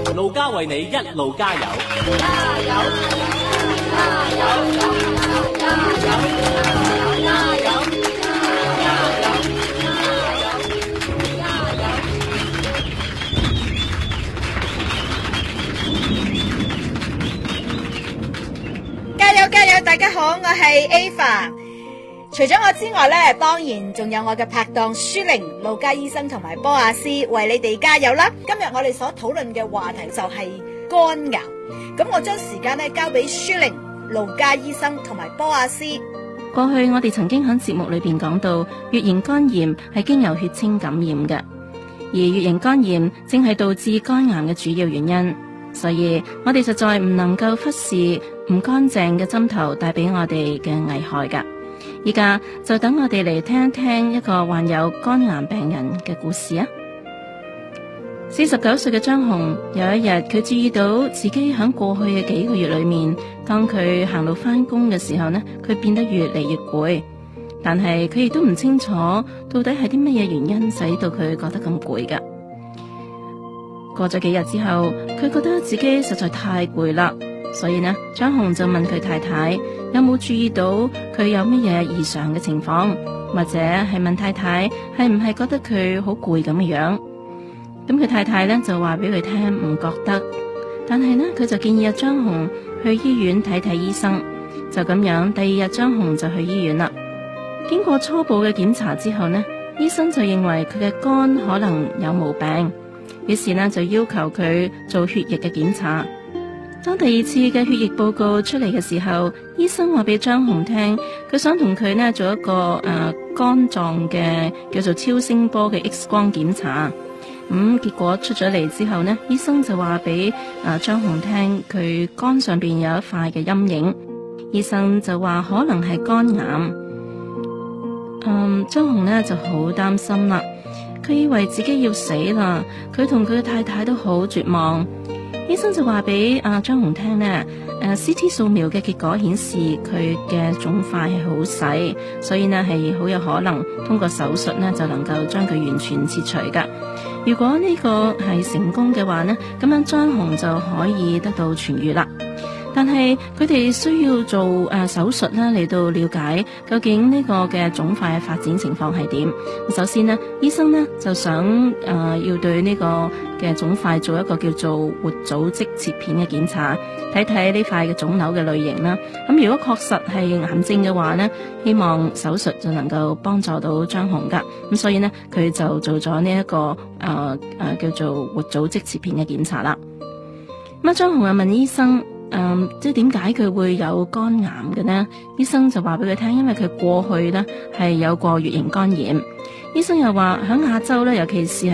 路加為你一路加油， 加油！加油！加油！加油！ 加油加油！大家好，我係 Ava。除咗我之外咧，當然仲有我嘅拍檔舒玲、路加醫生同埋波亞斯為你哋加油啦。今日我哋所討論嘅話題就係肝癌。咁我將時間咧交俾舒玲、路加醫生同埋波亞斯。 過去我哋曾經喺節目裏邊講到，乙型肝炎係經由血清感染嘅，而乙型肝炎正係導致肝癌嘅主要原因。所以我哋實在唔能夠忽視唔乾淨嘅針頭帶俾我哋嘅危害噶。依家就等我哋嚟聽一聽一個患有肝癌病人嘅故事啊。49歲嘅張紅，有一日佢注意到自己喺過去嘅幾個月裏面，當佢行路返工嘅時候呢，佢變得越嚟越攰，但係佢亦都唔清楚到底係啲乜嘢原因使到佢覺得咁攰噶。過咗幾日之後，佢覺得自己實在太攰啦，所以呢，張紅就問佢太太有冇注意到佢有乜嘢異常嘅情況，或者係問太太係唔係覺得佢好攰咁嘅樣。咁佢太太呢就話俾佢聽唔覺得，但係呢，佢就建議阿張紅去醫院睇睇醫生。就咁樣，第二日張紅就去醫院啦。經過初步嘅檢查之後呢，醫生就認為佢嘅肝可能有毛病。於是呢，就要求佢做血液嘅檢查。當第二次嘅血液報告出嚟嘅時候，醫生話俾張紅聽，佢想同佢呢做一個肝臟嘅叫做超聲波嘅 X 光檢查。結果出咗嚟之後呢，醫生就話俾張紅聽，佢肝上邊有一塊嘅陰影。醫生就話可能係肝癌。張紅呢就好擔心啦。佢以為自己要死啦，佢同佢嘅太太都好絕望。醫生就話俾張紅聽呢，CT 掃描嘅結果顯示佢嘅腫塊係好細，所以呢係好有可能通過手術呢就能夠將佢完全切除噶。如果呢個係成功嘅話呢，咁樣張紅就可以得到痊愈啦。但係佢哋需要做手術咧嚟到了解究竟呢個嘅腫塊嘅發展情況係點。首先呢，醫生呢就想要對呢個嘅腫塊做一個叫做活組織切片嘅檢查，睇睇呢塊嘅腫瘤嘅類型啦。咁如果確實係癌症嘅話呢，希望手術就能夠幫助到張紅噶。咁所以呢，佢就做咗呢一個叫做活組織切片嘅檢查啦。咁張紅又問醫生，即係點解佢會有肝癌嘅呢？醫生就話俾佢聽，因為佢過去呢係有過乙型肝炎。醫生又話喺亞洲呢，尤其是